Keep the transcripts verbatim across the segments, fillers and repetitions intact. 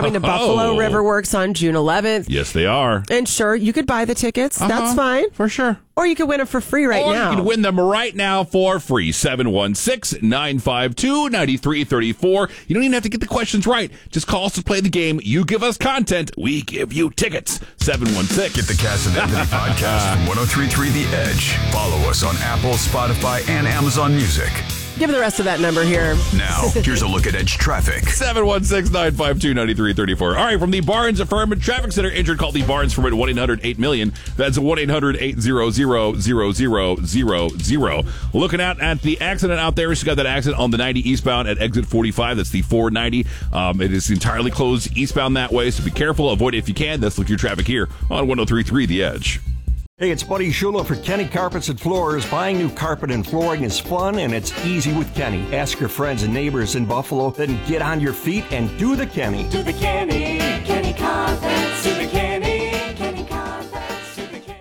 coming to Buffalo Oh. Riverworks on June eleventh. Yes, they are. And sure, you could buy the tickets. Uh-huh. That's fine. For sure. Or you could win them for free right or now. you can win them right now for free. seven one six, nine five two, nine three three four. You don't even have to get the questions right. Just call us to play the game. You give us content. We give you tickets. seven one six. Get the Cass and Anthony podcast from one oh three point three The Edge. Follow us on Apple, Spotify, and Amazon Music. Give the rest of that number here. Now, here's a look at Edge traffic. seven one six, nine five two, nine three three four. All right, from the Barnes Affirmative Traffic Center, injured, call the Barnes Affirm at one eight hundred eight million. That's one eight hundred eight hundred zero zero zero zero zero. Looking out at the accident out there. She's got that accident on the ninety eastbound at exit forty-five. That's the four ninety. Um, it is entirely closed eastbound that way, so be careful. Avoid it if you can. Let's look at your traffic here on one oh three point three The Edge. Hey, it's Buddy Shula for Kenny Carpets and Floors. Buying new carpet and flooring is fun, and it's easy with Kenny. Ask your friends and neighbors in Buffalo, then get on your feet and do the Kenny. Do the Kenny, Kenny Carpets, do the Kenny, Kenny Carpets, do the Kenny.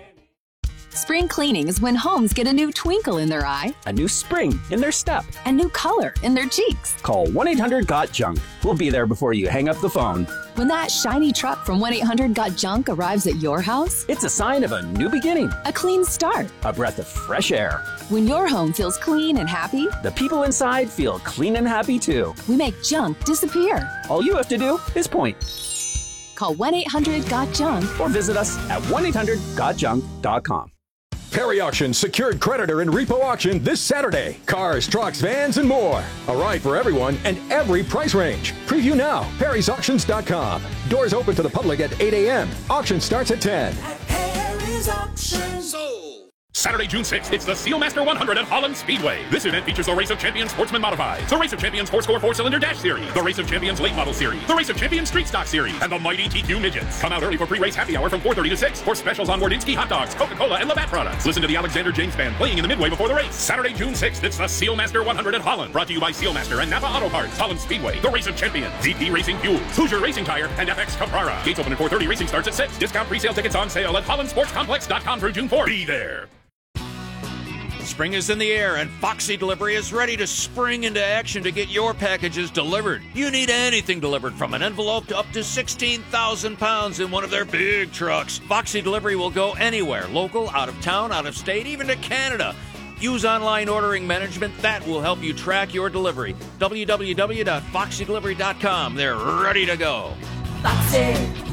Spring cleaning is when homes get a new twinkle in their eye, a new spring in their step, a new color in their cheeks. Call one eight hundred got junk. We'll be there before you hang up the phone. When that shiny truck from one eight hundred got junk arrives at your house, it's a sign of a new beginning, a clean start, a breath of fresh air. When your home feels clean and happy, the people inside feel clean and happy too. We make junk disappear. All you have to do is point. Call one eight hundred got junk or visit us at one eight hundred got junk dot com. Perry Auction secured creditor and repo auction this Saturday. Cars, trucks, vans, and more. A ride for everyone and every price range. Preview now. Perry's Auctions dot com. Doors open to the public at eight a.m. Auction starts at ten. At Perry's Auctions. Sold. Saturday, June sixth, it's the Sealmaster one hundred at Holland Speedway. This event features the Race of Champions Sportsman Modified, the Race of Champions four-score four-cylinder dash series, the Race of Champions late model series, the Race of Champions street stock series, and the mighty T Q midgets. Come out early for pre-race happy hour from four thirty to six for specials on Wardinsky hot dogs, Coca-Cola, and Labatt products. Listen to the Alexander James Band playing in the midway before the race. Saturday, June sixth, it's the Sealmaster one hundred at Holland. Brought to you by Sealmaster and Napa Auto Parts, Holland Speedway, the Race of Champions, Z P Racing Fuels, Hoosier Racing Tire, and F X Caprara. Gates open at four thirty, racing starts at six. Discount pre-sale tickets on sale at holland sports complex dot com through June fourth. Be there. Spring is in the air, and Foxy Delivery is ready to spring into action to get your packages delivered. You need anything delivered, from an envelope to up to sixteen thousand pounds in one of their big trucks. Foxy Delivery will go anywhere, local, out of town, out of state, even to Canada. Use online ordering management. That will help you track your delivery. w w w dot foxy delivery dot com. They're ready to go. Foxy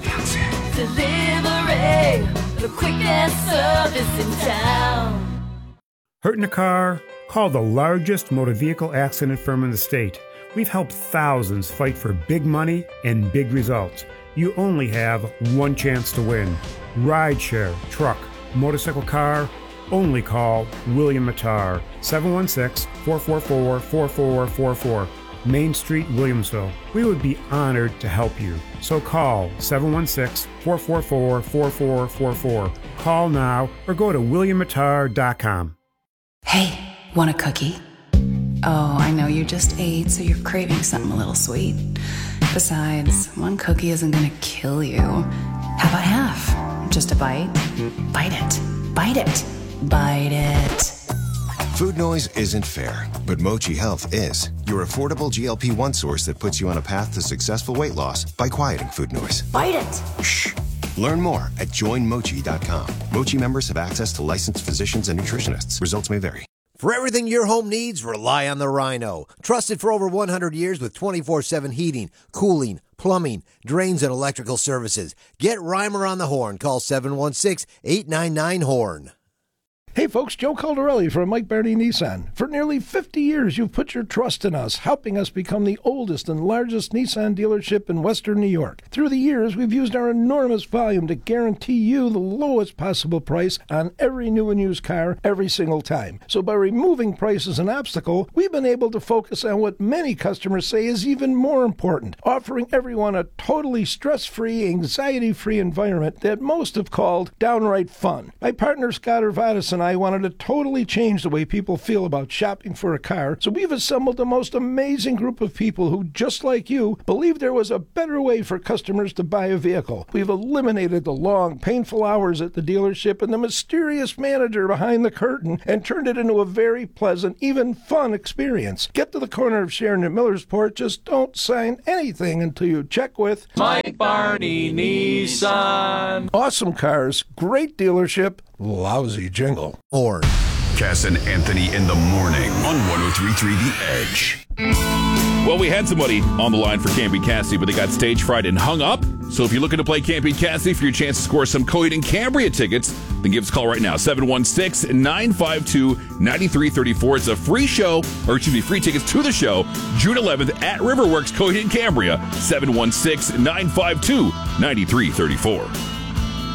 Delivery, the quickest service in town. Hurt in a car? Call the largest motor vehicle accident firm in the state. We've helped thousands fight for big money and big results. You only have one chance to win. Rideshare, truck, motorcycle, car, only call William Matar, seven one six, four four four, four four four four, Main Street, Williamsville. We would be honored to help you. So call seven one six, four four four, four four four four. Call now or go to william matar dot com. Hey, want a cookie? Oh, I know you just ate, so you're craving something a little sweet. Besides, one cookie isn't gonna kill you. How about half? Just a bite? Bite it. Bite it. Bite it. Food noise isn't fair, but Mochi Health is. Your affordable G L P one source that puts you on a path to successful weight loss by quieting food noise. Bite it. Shh. Learn more at join mochi dot com. Mochi members have access to licensed physicians and nutritionists. Results may vary. For everything your home needs, rely on the Rhino. Trusted for over one hundred years with twenty-four seven heating, cooling, plumbing, drains, and electrical services. Get Reimer on the horn. Call seven one six, eight nine nine, horn. Hey folks, Joe Caldarelli from Mike Barney Nissan. For nearly fifty years, you've put your trust in us, helping us become the oldest and largest Nissan dealership in Western New York. Through the years, we've used our enormous volume to guarantee you the lowest possible price on every new and used car every single time. So by removing price as an obstacle, we've been able to focus on what many customers say is even more important, offering everyone a totally stress-free, anxiety-free environment that most have called downright fun. My partner Scott Urvatis and and I wanted to totally change the way people feel about shopping for a car, so we've assembled the most amazing group of people who, just like you, believe there was a better way for customers to buy a vehicle. We've eliminated the long, painful hours at the dealership and the mysterious manager behind the curtain and turned it into a very pleasant, even fun experience. Get to the corner of Sharon and Millersport, just don't sign anything until you check with Mike Barney Nissan. Awesome cars, great dealership, lousy jingle. Or Cass and Anthony in the morning on one oh three point three The Edge. Well, we had somebody on the line for Can't Beat Cassie, but they got stage fright and hung up. So if you're looking to play Can't Beat Cassie for your chance to score some Coheed and Cambria tickets, then give us a call right now. seven one six, nine five two, nine three three four. It's a free show, or excuse me, free tickets to the show, June eleventh at Riverworks Coheed and Cambria. seven one six, nine five two, nine three three four.